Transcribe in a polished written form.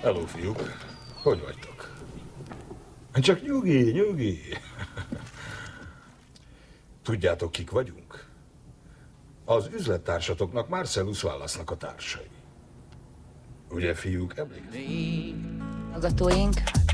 Hello, fiúk. Hogy vagytok? Csak nyugi, nyugi. Tudjátok, kik vagyunk? Az üzlettársatoknak Marcellus Wallace-nak a társai. Ugye, fiúk, emlékeztek? Hallgatóink,